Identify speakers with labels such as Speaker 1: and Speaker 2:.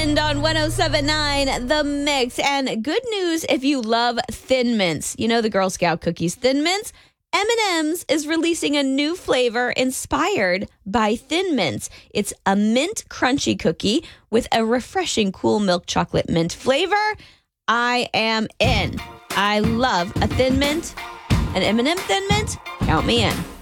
Speaker 1: Weekend on 1079 The Mix. And good news if you love Thin Mints. You know the Girl Scout cookies, Thin Mints? M&M's is releasing a new flavor inspired by Thin Mints. It's a mint crunchy cookie with a refreshing cool milk chocolate mint flavor. I am in. I love a Thin Mint. An M&M Thin Mint? Count me in.